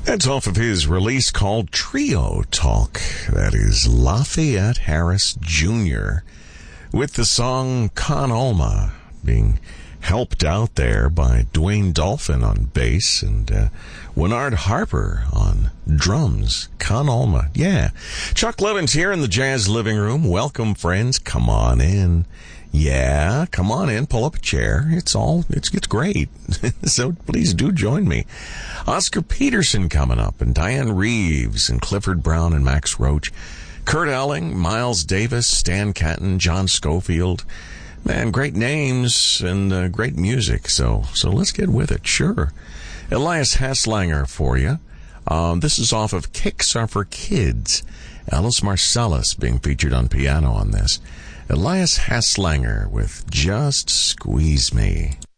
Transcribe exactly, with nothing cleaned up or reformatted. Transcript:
That's off of his release called Trio Talk. That is Lafayette Harris Junior with the song Con Alma, being helped out there by Dwayne Dolphin on bass and uh, Winard Harper on drums. Con Alma, yeah. Chuck Levin's here in the Jazz Living Room. Welcome, friends. Come on in. Yeah, come on in. Pull up a chair. It's all, it's, it's great. So please do join me. Oscar Peterson coming up, and Diane Reeves, and Clifford Brown, and Max Roach. Kurt Elling, Miles Davis, Stan Kenton, John Schofield. Man, great names and uh, great music. So, so let's get with it. Sure. Elias Haslanger for you. Um, this is off of Kicks Are for Kids. Alice Marcellus being featured on piano on this. Elias Haslanger with Just Squeeze Me.